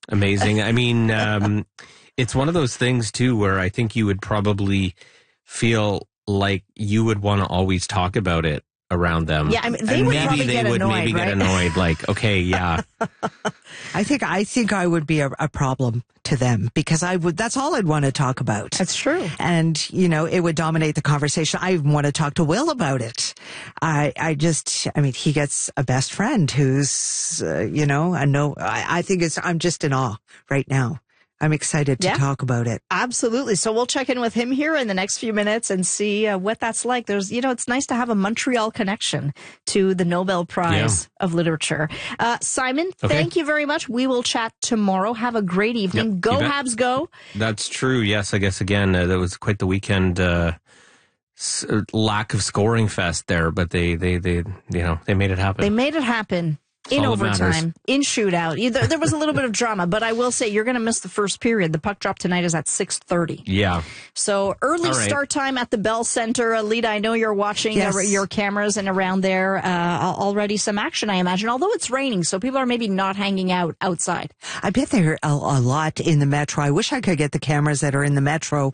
Amazing. I mean, it's one of those things, too, where I think you would probably feel like you would want to always talk about it around them. Yeah, I mean, they would probably get annoyed, get annoyed, like, okay, yeah. I think I would be a problem to them because that's all I'd want to talk about. That's true. And, it would dominate the conversation. I even want to talk to Will about it. I mean, he gets a best friend who's, I think I'm just in awe right now. I'm excited to talk about it. Absolutely. So we'll check in with him here in the next few minutes and see what that's like. There's, it's nice to have a Montreal connection to the Nobel Prize of Literature. Simon, thank you very much. We will chat tomorrow. Have a great evening. Yep, go Habs, go. That's true. Yes, I guess, again, that was quite the weekend lack of scoring fest there, but they made it happen. They made it happen. In overtime, in shootout. There was a little bit of drama, but I will say you're going to miss the first period. The puck drop tonight is at 6:30. Yeah. So early start time at the Bell Center. Alita, I know you're watching your cameras and around there. Already some action, I imagine, although it's raining, so people are maybe not hanging out outside. I bet there are a lot in the Metro. I wish I could get the cameras that are in the Metro.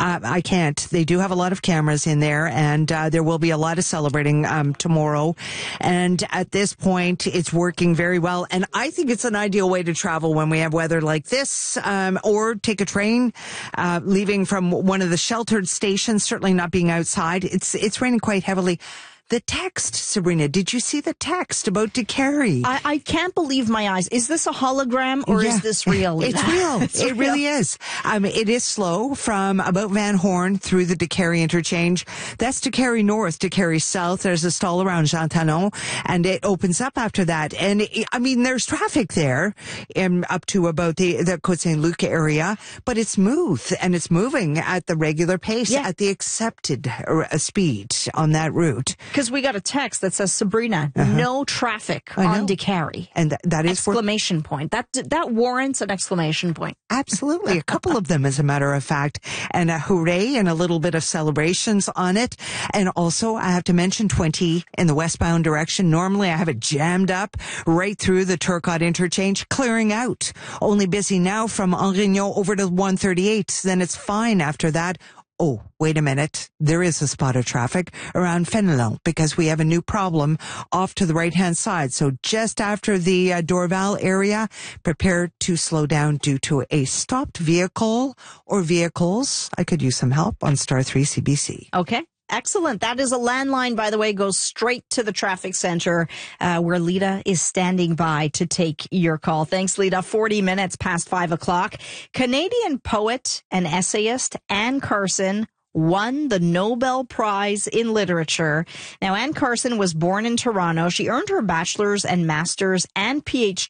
I can't. They do have a lot of cameras in there, and there will be a lot of celebrating tomorrow. And at this point, it's working very well. And I think it's an ideal way to travel when we have weather like this, or take a train, leaving from one of the sheltered stations, certainly not being outside. It's raining quite heavily. The text, Sabrina, did you see the text about DeCarey? I can't believe my eyes. Is this a hologram or is this real? It's real. It really is. It is slow from about Van Horn through the DeCarey interchange. That's DeCarey North, DeCarey South. There's a stall around Jean Talon, and it opens up after that. And there's traffic there up to about the Côte Saint-Luc area, but it's smooth and it's moving at the regular pace, at the accepted speed on that route. Because we got a text that says, Sabrina, no traffic on DeCarey. And that is exclamation point. That warrants an exclamation point. Absolutely. A couple of them, as a matter of fact. And a hooray and a little bit of celebrations on it. And also, I have to mention 20 in the westbound direction. Normally, I have it jammed up right through the Turcotte interchange, clearing out. Only busy now from Angrignon over to 138. Then it's fine after that. Oh, wait a minute. There is a spot of traffic around Fenelon because we have a new problem off to the right-hand side. So just after the Dorval area, prepare to slow down due to a stopped vehicle or vehicles. I could use some help on Star 3 CBC. Okay. Excellent. That is a landline, by the way, goes straight to the traffic center where Lita is standing by to take your call. Thanks, Lita. 40 minutes past 5 o'clock. Canadian poet and essayist Anne Carson won the Nobel Prize in Literature. Now, Anne Carson was born in Toronto. She earned her bachelor's and master's and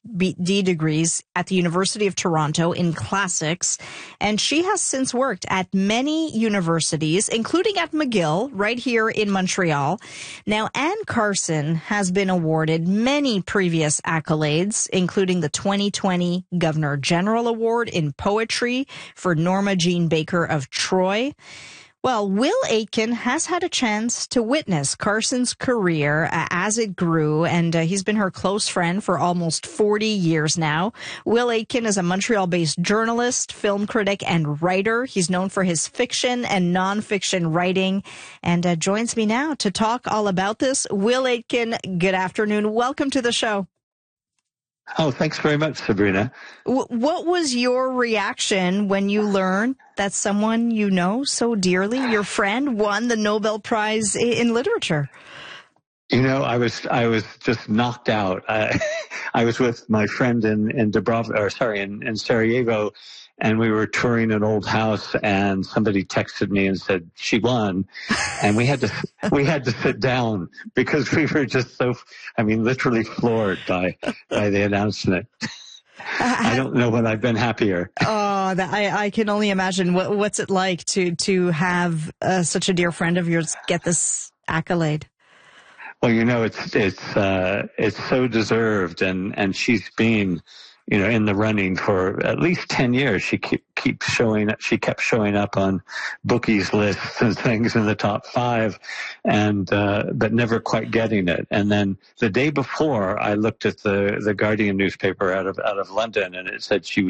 PhD degrees at the University of Toronto in classics. And she has since worked at many universities, including at McGill, right here in Montreal. Now, Anne Carson has been awarded many previous accolades, including the 2020 Governor General Award in Poetry for Norma Jean Baker of Troy. Well, Will Aitken has had a chance to witness Carson's career as it grew, and he's been her close friend for almost 40 years now. Will Aitken is a Montreal-based journalist, film critic, and writer. He's known for his fiction and nonfiction writing, and joins me now to talk all about this. Will Aitken, good afternoon. Welcome to the show. Oh, thanks very much, Sabrina. What was your reaction when you learned that someone you know so dearly, your friend, won the Nobel Prize in Literature? I was just knocked out. I was with my friend in Sarajevo, and we were touring an old house, and somebody texted me and said she won, and we had to sit down because we were just literally floored by the announcement. I don't know when I've been happier. Oh, I can only imagine. What's it like to have such a dear friend of yours get this accolade? Well, it's so deserved, and she's been, in the running for at least 10 years. She kept showing up on bookies lists and things in the top 5, but never quite getting it. And then the day before, I looked at the Guardian newspaper out of London, and it said she